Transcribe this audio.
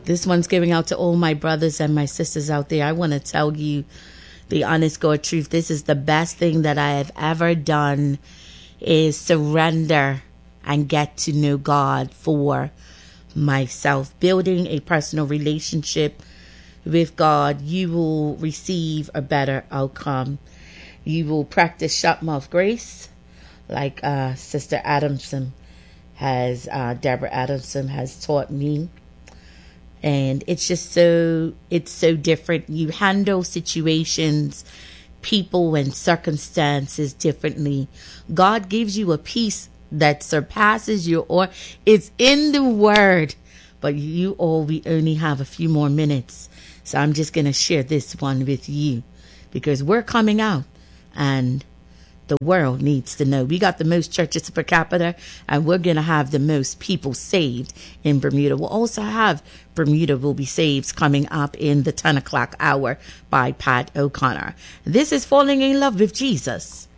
This one's going out to all my brothers and my sisters out there. I want to tell you the honest God truth. This is the best thing that I have ever done, is surrender and get to know God for myself. Building a personal relationship with God, you will receive a better outcome. You will practice shut mouth grace, like Sister Adamson has, Deborah Adamson has taught me. And it's so different. You handle situations, people, and circumstances differently. God gives you a peace that surpasses it's in the word. But we only have a few more minutes. So I'm just going to share this one with you, because we're coming out and the world needs to know. We got the most churches per capita, and we're going to have the most people saved in Bermuda. We'll also have Bermuda Will Be Saved coming up in the 10 o'clock hour by Pat O'Connor. This is Falling in Love with Jesus.